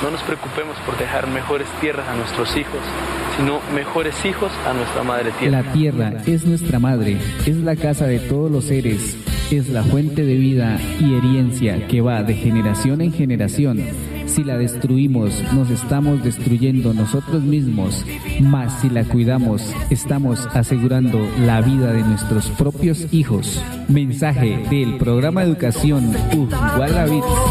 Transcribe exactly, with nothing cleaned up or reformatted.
No nos preocupemos por dejar mejores tierras a nuestros hijos, sino mejores hijos a nuestra madre tierra. La tierra es nuestra madre, es la casa de todos los seres, es la fuente de vida y herencia que va de generación en generación. Si la destruimos, nos estamos destruyendo nosotros mismos, mas si la cuidamos, estamos asegurando la vida de nuestros propios hijos. Mensaje del programa Educación U Igual a Bits.